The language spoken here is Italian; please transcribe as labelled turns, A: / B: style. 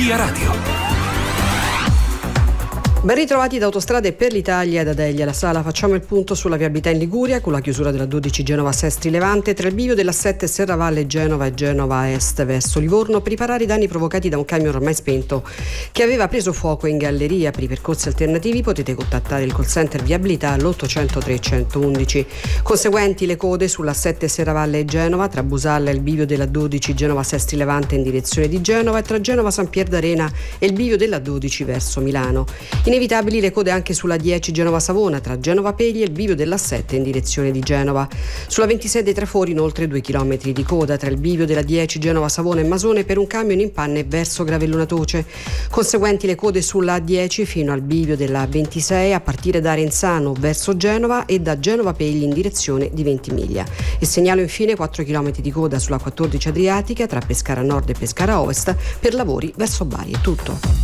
A: Via Radio.
B: Ben ritrovati da Autostrade per l'Italia e da Delia La Sala. Facciamo il punto sulla viabilità in Liguria con la chiusura della 12 Genova-Sestri Levante tra il bivio della 7 Serravalle Genova e Genova Est verso Livorno per riparare i danni provocati da un camion ormai spento che aveva preso fuoco in galleria. Per i percorsi alternativi potete contattare il call center viabilità all'800 311. Conseguenti le code sulla 7 Serravalle Genova tra Busalla e il bivio della 12 Genova-Sestri Levante in direzione di Genova e tra Genova San Pier d'Arena e il bivio della 12 verso Milano. Inevitabili le code anche sulla 10 Genova-Savona tra Genova Pegli e il bivio della 7 in direzione di Genova. Sulla 26 dei Trafori inoltre 2 km di coda tra il bivio della 10 Genova-Savona e Masone per un camion in panne verso Gravellona Toce. Conseguenti le code sulla A10 fino al bivio della 26 a partire da Arenzano verso Genova e da Genova Pegli in direzione di Ventimiglia. E segnalo infine 4 km di coda sulla 14 Adriatica tra Pescara Nord e Pescara Ovest per lavori verso Bari. È tutto.